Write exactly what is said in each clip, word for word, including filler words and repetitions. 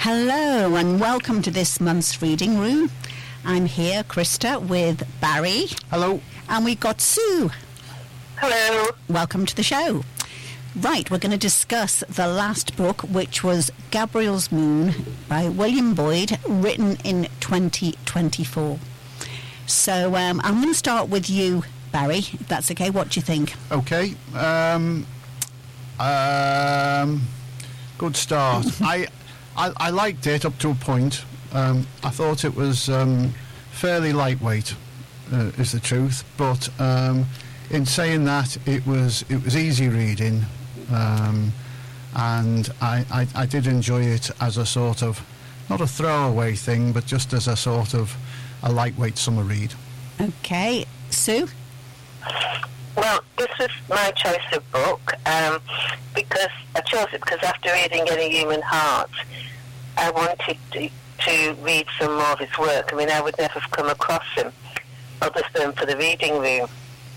Hello and welcome to this month's Reading Room. I'm here, Krista, with Barry. Hello. And we've got Sue. Hello. Welcome to the show. Right, we're going to discuss the last book, which was Gabriel's Moon by William Boyd, written in twenty twenty-four. So um, I'm going to start with you, Barry, if that's okay. What do you think? Okay. Um, um, good start. I, I I liked it up to a point. Um, I thought it was um, fairly lightweight, uh, is the truth. But um, in saying that, it was it was easy reading. Um, and I, I, I did enjoy it as a sort of, not a throwaway thing, but just as a sort of a lightweight summer read. Okay, Sue? Well, this was my choice of book, um, because I chose it because after reading Any Human Heart, I wanted to, to read some more of his work. I mean, I would never have come across him other than for the reading room.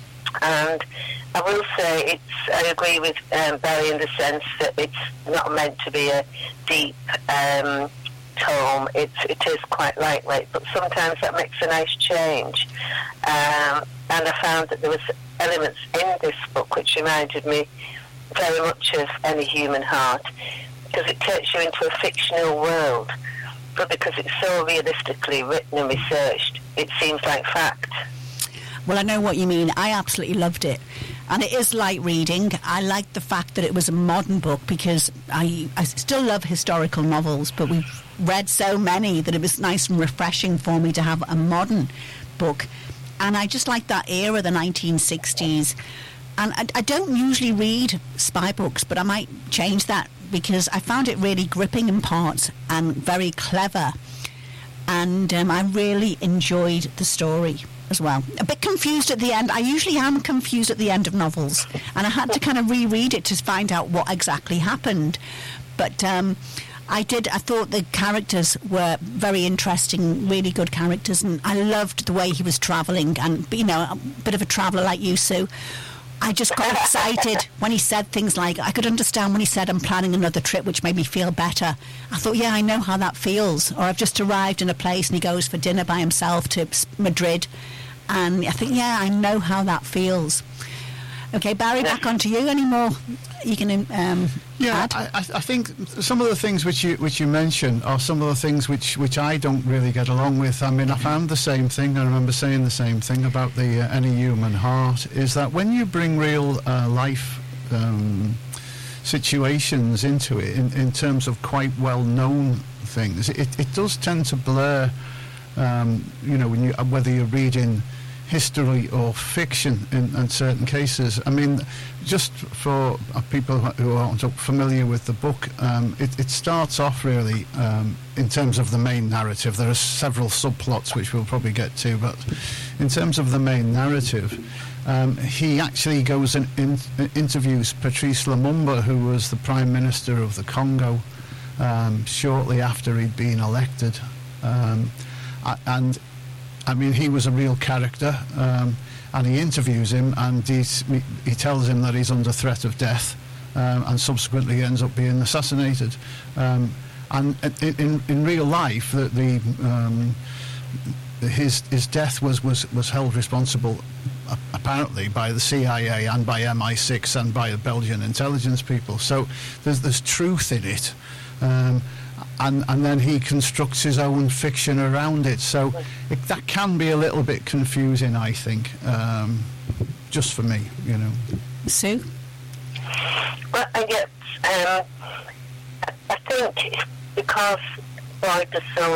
And I will say it's, I agree with um, Barry in the sense that it's not meant to be a deep um, tome. It's, it is quite lightweight, but sometimes that makes a nice change. Um, and I found that there was elements in this book which reminded me very much of Any Human Heart, because it takes you into a fictional world, but because it's so realistically written and researched, it seems like fact. Well, I know what you mean. I absolutely loved it. And it is light reading. I like the fact that it was a modern book because I, I still love historical novels, but we've read so many that it was nice and refreshing for me to have a modern book. And I just like that era, the nineteen sixties. And I, I don't usually read spy books, but I might change that because I found it really gripping in parts and very clever. And um, I really enjoyed the story as well. A bit confused at the end. I usually am confused at the end of novels, and I had to kind of reread it to find out what exactly happened. But um, I did, I thought the characters were very interesting, really good characters, and I loved the way he was travelling, and, you know, a bit of a traveller like you, Sue. I just got excited when he said things like, I could understand when he said, I'm planning another trip, which made me feel better. I thought, yeah, I know how that feels. Or I've just arrived in a place and he goes for dinner by himself to Madrid. And I think, yeah, I know how that feels. Okay, Barry, back onto you. Any more you can um, yeah, add? I, I think some of the things which you which you mentioned are some of the things which, which I don't really get along with. I mean, I found the same thing. I remember saying the same thing about the uh, Any Human Heart, is that when you bring real uh, life um, situations into it, in, in terms of quite well-known things, it, it does tend to blur, um, you know, when you, whether you're reading history or fiction in, in certain cases. I mean, just for people who aren't familiar with the book, um, it, it starts off really um, in terms of the main narrative. There are several subplots which we'll probably get to, but in terms of the main narrative, um, he actually goes and in, interviews Patrice Lumumba, who was the Prime Minister of the Congo, um, shortly after he'd been elected. Um, and I mean, he was a real character, um, and he interviews him, and he's, he tells him that he's under threat of death, um, and subsequently ends up being assassinated. Um, and in, in, in real life, the, the, um, his his death was, was, was held responsible, uh, apparently, by the C I A and by M I six and by the Belgian intelligence people. So there's there's truth in it. Um, And, and then he constructs his own fiction around it. So it, that can be a little bit confusing, I think, um, just for me, you know. Sue? Well, I guess, um, I think because Boyd was so